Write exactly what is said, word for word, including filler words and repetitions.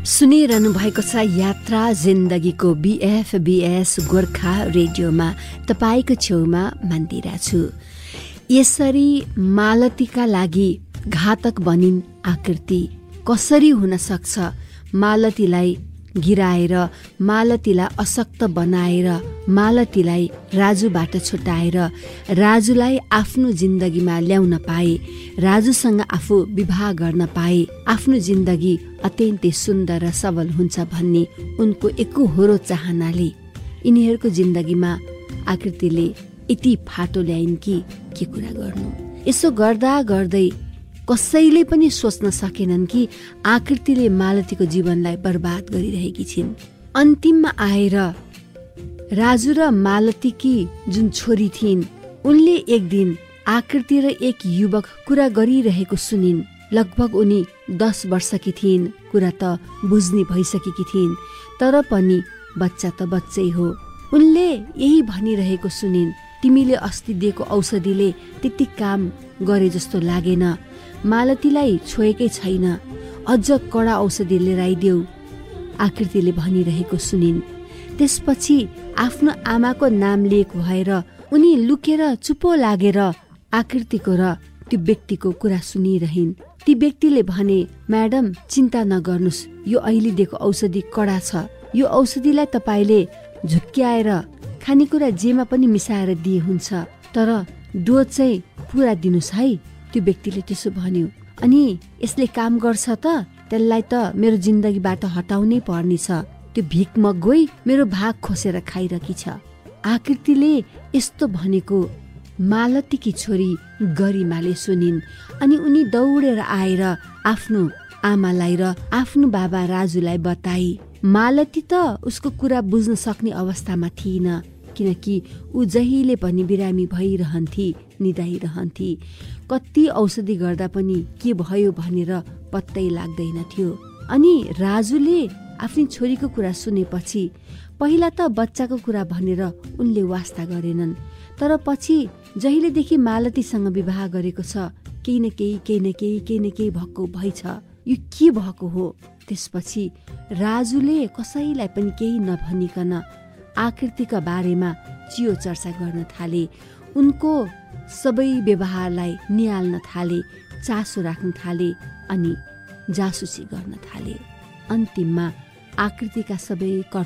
सुनिरहनु भएको छ यात्रा जिन्दगीको बिएफबिएस गोर्खा रेडियोमा तपाईँको छेउमा मन्दिरा छु। यसरी मालतीका लागि घातक बनिन् आकृति। कसरी हुन सक्छ मालतीलाई गिराएर, मालतीलाई अशक्त बनाएर, मालतीलाई राजुबाट छुटाएर राजुलाई आफ्नो जिन्दगीमा ल्याउन पाए, राजुसँग आफू विवाह गर्न पाए, आफ्नो जिन्दगी अत्यन्तै सुन्दर र सबल हुन्छ भन्ने उनको एकहोरो चाहनाले यिनीहरूको जिन्दगीमा आकृतिले यति फाटो ल्याइन् कि के कुरा गर्नु। यसो गर्दा गर्दै कसैले पनि सोच्न सकेनन् कि आकृतिले मालतीको जीवनलाई बर्बाद गरिरहेकी छिन्। अन्तिममा आएर राजु र मालतीकी जुन छोरी थिइन्, उनले एक दिन आकृति र एक युवक कुरा गरिरहेको सुनिन्। लगभग उनी दस वर्षकी थिइन्। कुरा त बुझ्ने भइसकेकी थिइन्, तर पनि बच्चा त बच्चै हो। उनले यही भनिरहेको सुनिन्, तिमीले अस्ति दिएको औषधिले त्यति काम गरे जस्तो लागेन, मालतीलाई छोएकै छैन, अझ कडा औषधि लिएर आइदेऊ, आकृतिले भनिरहेको सुनिन्। त्यसपछि आफ्नो आमाको नाम लिएको भएर उनी लुकेर चुपो लागेर आकृतिको र त्यो व्यक्तिको कुरा सुनिरहिन्। ती व्यक्तिले भने, म्याडम चिन्ता नगर्नुस्, यो अहिले दिएको औषधि कडा छ, यो औषधिलाई तपाईँले झुक्क्याएर खानेकुरा जेमा पनि मिसाएर दिए हुन्छ, तर डोज चाहिँ पुरा दिनुहोस् है। त्यो व्यक्तिले त्यसो भन्यो। अनि यसले काम गर्छ त, त्यसलाई त मेरो जिन्दगीबाट हटाउनै पर्नेछ। त्यो भिख मगोई मेरो भाग खोसेर खाइरहेकी छ। आकृतिले यस्तो भनेको मालतीकी छोरी गरिमाले सुनिन्। अनि उनी दौडेर आएर आफ्नो आमालाई र आफ्नो बाबा राजुलाई बताई। मालती त उसको कुरा बुझ्न सक्ने अवस्थामा थिएन, किनकि ऊ जहिले पनि बिरामी भइरहन्थी, निदाइरहन्थी। कति औषधि गर्दा पनि के भयो भनेर पत्तै लाग्दैन थियो। अनि राजुले आफ्नो छोरीको कुरा सुनेपछि पहिला त बच्चाको कुरा भनेर उनले वास्ता गरेनन्, तर पछि जहिलेदेखि मालतीसँग विवाह गरेको छ, केही न केही केही न केही केही न केही भएको भइछ। यो के भएको हो? त्यसपछि राजुले कसैलाई पनि केही नभनिकन आकृतिका बारेमा चियो चर्चा गर्न थाले। उनको सबै व्यवहारलाई निहाल्न थाले, चासो राख्न थाले अनि जासुसी गर्न थाले। अन्तिममा आकृतिका सबै कर